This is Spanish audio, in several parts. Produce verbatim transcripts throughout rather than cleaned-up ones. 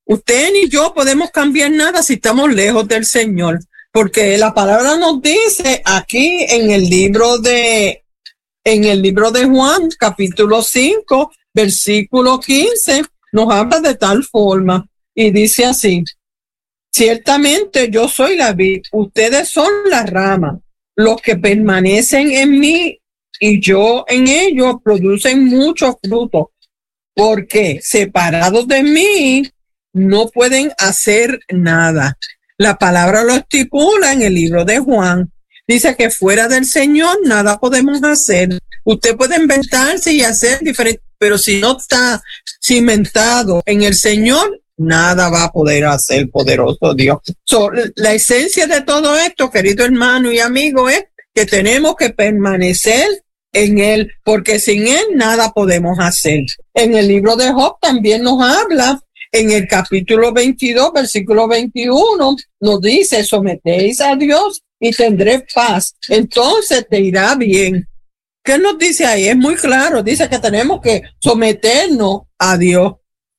Usted ni yo podemos cambiar nada si estamos lejos del Señor, porque la palabra nos dice aquí en el libro de, en el libro de Juan, capítulo cinco, versículo quince, nos habla de tal forma y dice así: ciertamente yo soy la vid, ustedes son las ramas, los que permanecen en mí y yo en ellos producen mucho fruto, porque separados de mí no pueden hacer nada. La palabra lo estipula en el libro de Juan. Dice que fuera del Señor nada podemos hacer. Usted puede inventarse y hacer diferente, pero si no está cimentado en el Señor, nada va a poder hacer, poderoso Dios. So, la esencia de todo esto, querido hermano y amigo, es que tenemos que permanecer en Él, porque sin Él nada podemos hacer. En el libro de Job también nos habla, en el capítulo veintidós, versículo veintiuno, nos dice: sometéis a Dios y tendré paz, entonces te irá bien. ¿Qué nos dice ahí? Es muy claro, dice que tenemos que someternos a Dios.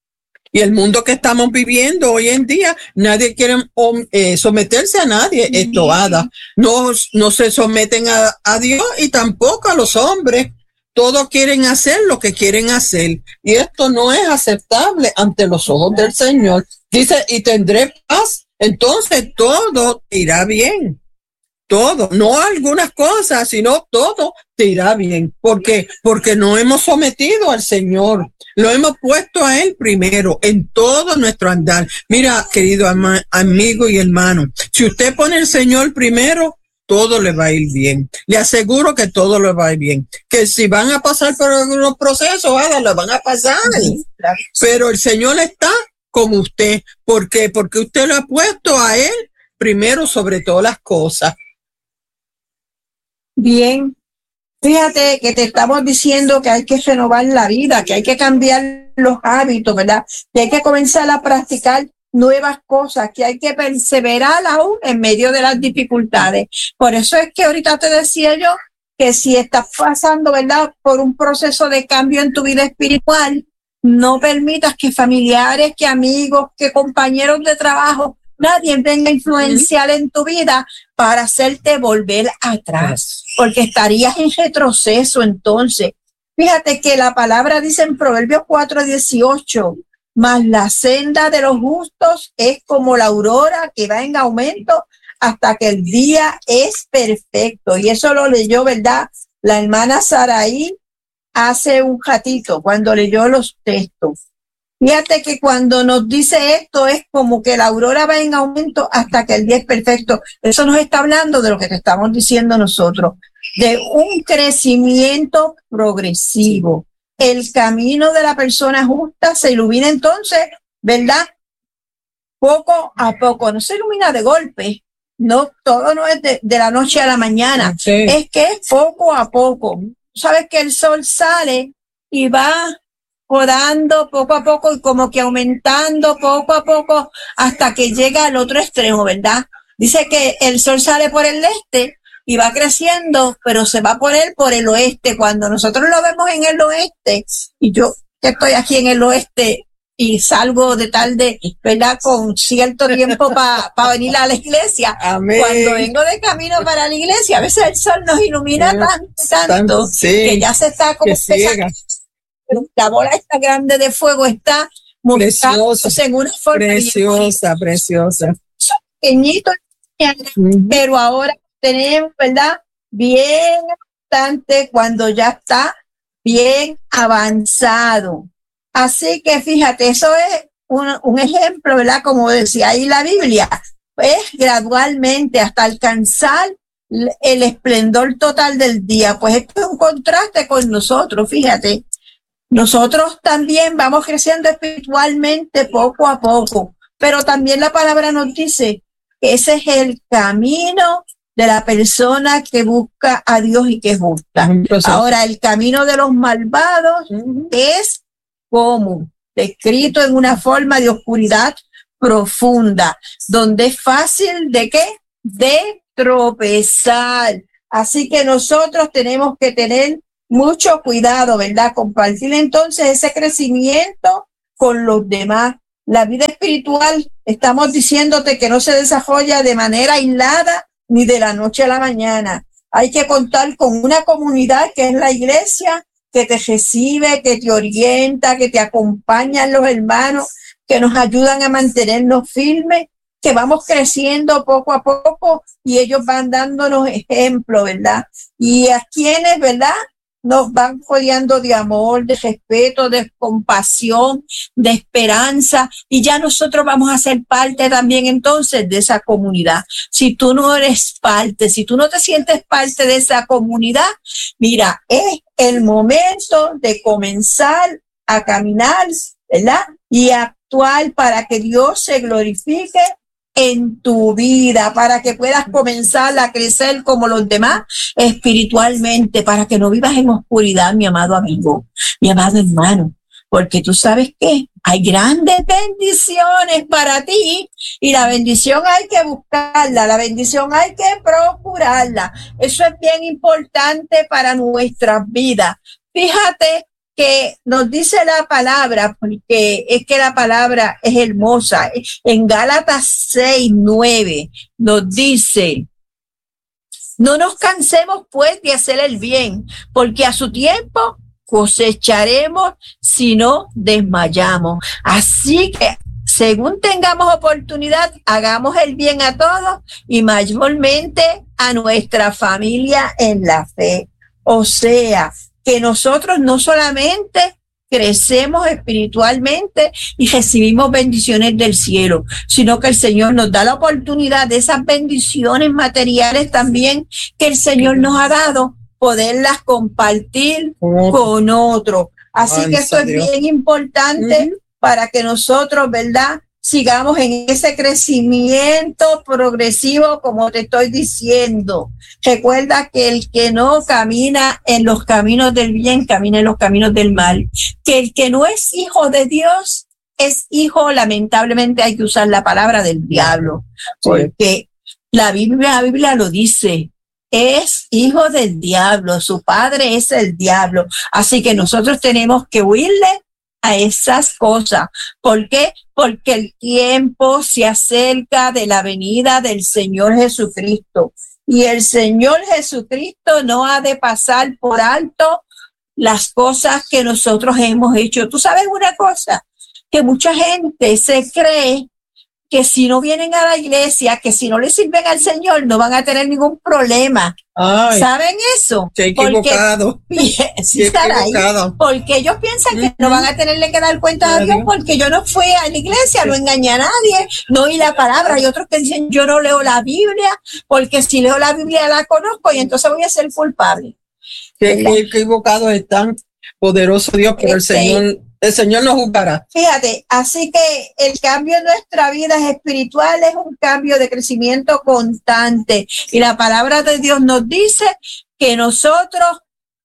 Y el mundo que estamos viviendo hoy en día, nadie quiere eh, someterse a nadie. Esto, Ada, no, no se someten a, a Dios y tampoco a los hombres. Todos quieren hacer lo que quieren hacer. Y esto no es aceptable ante los ojos del Señor. Dice, y tendré paz. Entonces todo te irá bien. Todo, no algunas cosas, sino todo te irá bien. ¿Por qué? Porque no hemos sometido al Señor. Lo hemos puesto a Él primero en todo nuestro andar. Mira, querido ama, amigo y hermano, si usted pone al Señor primero, todo le va a ir bien. Le aseguro que todo le va a ir bien. Que si van a pasar por algunos procesos, ahora lo van a pasar. Pero el Señor está con usted. ¿Por qué? Porque usted lo ha puesto a Él primero sobre todas las cosas. Bien, fíjate que te estamos diciendo que hay que renovar la vida, que hay que cambiar los hábitos, ¿verdad? Que hay que comenzar a practicar nuevas cosas, que hay que perseverar aún en medio de las dificultades. Por eso es que ahorita te decía yo que si estás pasando, ¿verdad?, por un proceso de cambio en tu vida espiritual, no permitas que familiares, que amigos, que compañeros de trabajo, nadie venga a influenciar en tu vida para hacerte volver atrás, porque estarías en retroceso entonces. Fíjate que la palabra dice en Proverbios cuatro dieciocho, mas la senda de los justos es como la aurora que va en aumento hasta que el día es perfecto. Y eso lo leyó, ¿verdad?, la hermana Saraí hace un ratito cuando leyó los textos. Fíjate que cuando nos dice esto es como que la aurora va en aumento hasta que el día es perfecto. Eso nos está hablando de lo que te estamos diciendo nosotros, de un crecimiento progresivo. El camino de la persona justa se ilumina entonces, ¿verdad?, poco a poco. No se ilumina de golpe. No, todo no es de, de la noche a la mañana. Sí. Es que es poco a poco. Sabes que el sol sale y va rodando poco a poco y como que aumentando poco a poco hasta que llega al otro extremo, ¿verdad? Dice que el sol sale por el este y va creciendo, pero se va a poner por el oeste. Cuando nosotros lo vemos en el oeste, y yo que estoy aquí en el oeste y salgo de tal de, ¿verdad?, con cierto tiempo para pa venir a la iglesia. Amén. Cuando vengo de camino para la iglesia, a veces el sol nos ilumina sí, tanto, tanto, tanto sí, que ya se está como ciega. La bola esta grande de fuego está preciosa, en una forma preciosa, bien, preciosa. Pequeñito, uh-huh. Pero ahora tenemos, ¿verdad?, bien bastante cuando ya está bien avanzado. Así que fíjate, eso es un, un ejemplo, ¿verdad?, como decía ahí la Biblia, es gradualmente hasta alcanzar el esplendor total del día. Pues esto es un contraste con nosotros, fíjate. Nosotros también vamos creciendo espiritualmente poco a poco, pero también la palabra nos dice que ese es el camino de la persona que busca a Dios y que es justa. Ahora, el camino de los malvados uh-huh. es como descrito en una forma de oscuridad profunda, donde es fácil de qué, de tropezar. Así que nosotros tenemos que tener mucho cuidado, ¿verdad? Compartir entonces ese crecimiento con los demás. La vida espiritual, estamos diciéndote que no se desarrolla de manera aislada ni de la noche a la mañana. Hay que contar con una comunidad que es la iglesia, que te recibe, que te orienta, que te acompañan los hermanos, que nos ayudan a mantenernos firmes, que vamos creciendo poco a poco y ellos van dándonos ejemplo, ¿verdad? Y a quienes, ¿verdad?, nos van rodeando de amor, de respeto, de compasión, de esperanza, y ya nosotros vamos a ser parte también entonces de esa comunidad. Si tú no eres parte, si tú no te sientes parte de esa comunidad, mira, es el momento de comenzar a caminar, ¿verdad?, y actuar para que Dios se glorifique en tu vida, para que puedas comenzar a crecer como los demás espiritualmente, para que no vivas en oscuridad, mi amado amigo, mi amado hermano, porque tú sabes que hay grandes bendiciones para ti y la bendición hay que buscarla, la bendición hay que procurarla. Eso es bien importante para nuestras vidas. Fíjate que nos dice la palabra, porque es que la palabra es hermosa. En Gálatas seis, nueve nos dice: no nos cansemos pues de hacer el bien, porque a su tiempo cosecharemos si no desmayamos. Así que, según tengamos oportunidad, hagamos el bien a todos y mayormente a nuestra familia en la fe. O sea, que nosotros no solamente crecemos espiritualmente y recibimos bendiciones del cielo, sino que el Señor nos da la oportunidad de esas bendiciones materiales también que el Señor nos ha dado, poderlas compartir oh. con otros. Así Ay, que esto es Dios. bien importante uh-huh. para que nosotros, ¿verdad?, sigamos en ese crecimiento progresivo, como te estoy diciendo. Recuerda que el que no camina en los caminos del bien, camina en los caminos del mal. Que el que no es hijo de Dios, es hijo, lamentablemente hay que usar la palabra del diablo. Porque la Biblia, la Biblia lo dice, es hijo del diablo, su padre es el diablo. Así que nosotros tenemos que huirle a esas cosas. ¿Por qué? Porque el tiempo se acerca de la venida del Señor Jesucristo. Y el Señor Jesucristo no ha de pasar por alto las cosas que nosotros hemos hecho. Tú sabes una cosa, que mucha gente se cree que si no vienen a la iglesia, que si no le sirven al Señor, no van a tener ningún problema. Ay, ¿saben eso? Qué equivocado. Porque, sí, qué equivocado. Ahí, porque ellos piensan que uh-huh. no van a tenerle que dar cuenta a Dios porque yo no fui a la iglesia, sí. no engañé a nadie, no oí la palabra. Hay otros que dicen, yo no leo la Biblia, porque si leo la Biblia la conozco y entonces voy a ser culpable. Qué, qué equivocados están, poderoso Dios, pero este, el Señor... El Señor nos juzgará. Fíjate, así que el cambio en nuestra vida espiritual es un cambio de crecimiento constante. Y la palabra de Dios nos dice que nosotros,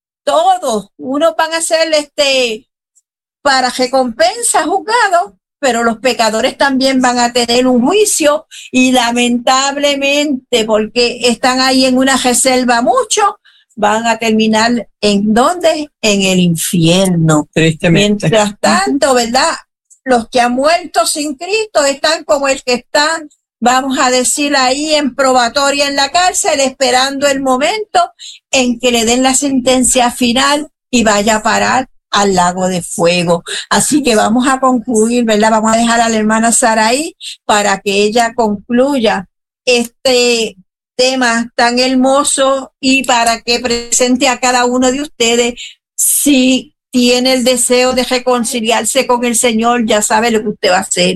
todos, unos van a ser este, para recompensa juzgados, pero los pecadores también van a tener un juicio y lamentablemente, porque están ahí en una reserva mucho, van a terminar ¿en dónde? En el infierno. Tristemente. Mientras tanto, ¿verdad? Los que han muerto sin Cristo están como el que están, vamos a decir, ahí en probatoria en la cárcel, esperando el momento en que le den la sentencia final y vaya a parar al lago de fuego. Así que vamos a concluir, ¿verdad? Vamos a dejar a la hermana Saraí para que ella concluya este tema tan hermoso y para que presente a cada uno de ustedes, si tiene el deseo de reconciliarse con el Señor, ya sabe lo que usted va a hacer.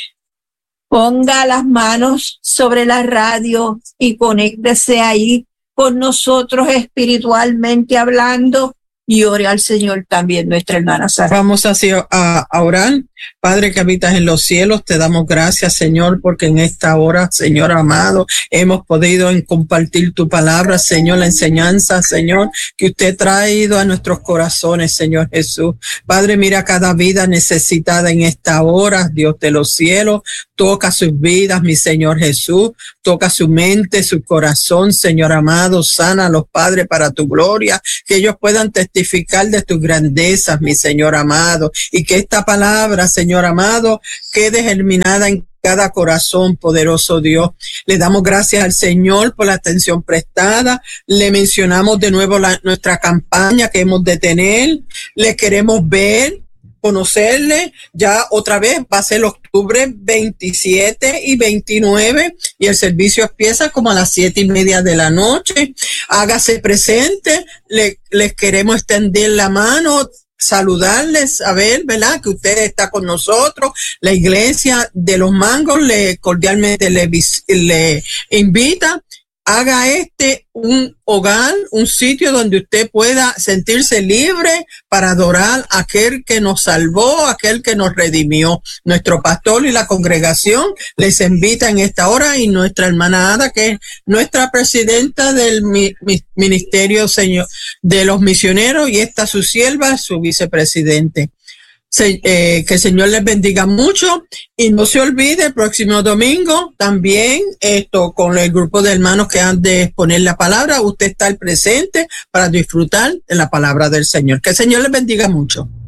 Ponga las manos sobre la radio y conéctese ahí con nosotros espiritualmente hablando y ore al Señor también, nuestra hermana Sara. Vamos así a, a orar. Padre que habitas en los cielos, te damos gracias, Señor, porque en esta hora, Señor amado, hemos podido en compartir tu palabra, Señor, la enseñanza, Señor, que usted ha traído a nuestros corazones, Señor Jesús. Padre, mira cada vida necesitada en esta hora, Dios de los cielos, toca sus vidas, mi Señor Jesús, toca su mente, su corazón, Señor amado, sana a los padres para tu gloria, que ellos puedan testificar de tus grandezas, mi Señor amado, y que esta palabra, Señor amado, quede germinada en cada corazón, poderoso Dios. Le damos gracias al Señor por la atención prestada. Le mencionamos de nuevo la, nuestra campaña que hemos de tener. Le queremos ver, conocerle. Ya otra vez va a ser octubre veintisiete y veintinueve y el servicio empieza como a las siete y media de la noche. Hágase presente. Le, les queremos extender la mano, saludarles, saber, ¿verdad?, que usted está con nosotros. La iglesia de los Mangos le cordialmente le, le invita. Haga este un hogar, un sitio donde usted pueda sentirse libre para adorar a aquel que nos salvó, aquel que nos redimió. Nuestro pastor y la congregación les invita en esta hora, y nuestra hermana Ada, que es nuestra presidenta del mi, mi, ministerio señor, de los misioneros, y esta su sierva, su vicepresidente. Se, eh, que el Señor les bendiga mucho, y no se olvide el próximo domingo también esto con el grupo de hermanos que han de exponer la palabra. Usted está al presente para disfrutar de la palabra del Señor. Que el Señor les bendiga mucho.